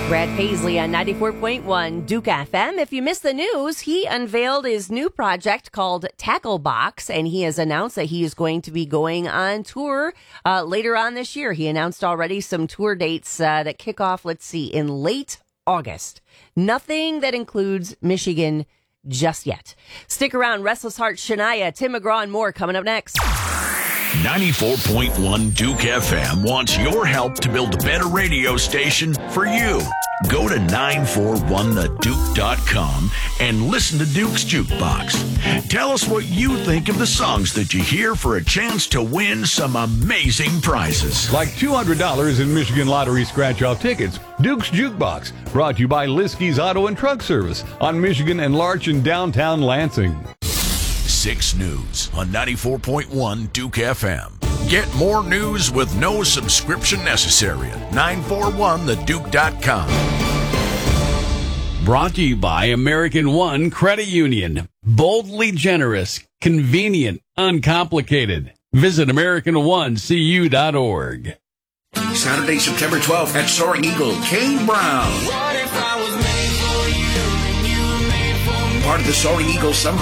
Brad Paisley on 94.1 Duke FM. If you missed the news, he unveiled his new project called Tacklebox, and he has announced that he is going to be going on tour later on this year. He announced already some tour dates that kick off, in late August. Nothing that includes Michigan just yet. Stick around. Restless Heart, Shania, Tim McGraw, and more coming up next. 94.1 Duke FM wants your help to build a better radio station for you. Go to 941theduke.com and listen to Duke's Jukebox. Tell us what you think of the songs that you hear for a chance to win some amazing prizes. Like $200 in Michigan Lottery scratch-off tickets. Duke's Jukebox, brought to you by Liskey's Auto and Truck Service on Michigan and Larch in downtown Lansing. 6 News on 94.1 Duke FM. Get more news with no subscription necessary at 941theduke.com. Brought to you by American One Credit Union. Boldly generous, convenient, uncomplicated. Visit AmericanOneCU.org. Saturday, September 12th at Soaring Eagle, Kane Brown. Part of the Soaring Eagle Summer